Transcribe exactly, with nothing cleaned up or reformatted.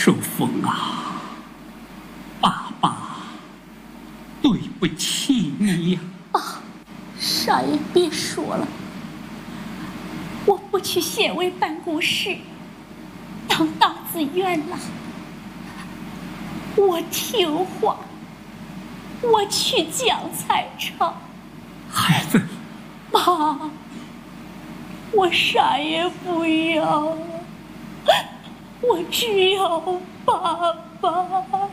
寿峰啊，爸爸对不起你呀！ 爸，啥也别说了，我不去县委办公室当打字员了，我听话，我去酱菜厂。 孩子， 妈，我啥也不要，我只要爸爸。